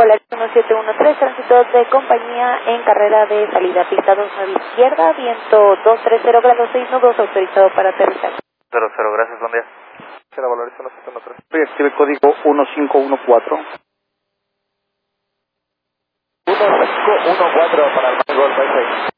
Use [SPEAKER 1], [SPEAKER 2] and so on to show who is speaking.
[SPEAKER 1] Volaris 1713, tránsito de compañía en carrera de salida, pista 29 izquierda, viento 230 grados 6 nudos, autorizado para aterrizar.
[SPEAKER 2] 00, gracias, buen día.
[SPEAKER 3] Será Volaris 1713. Estoy activo el código 1514.
[SPEAKER 2] 1514 para el Golf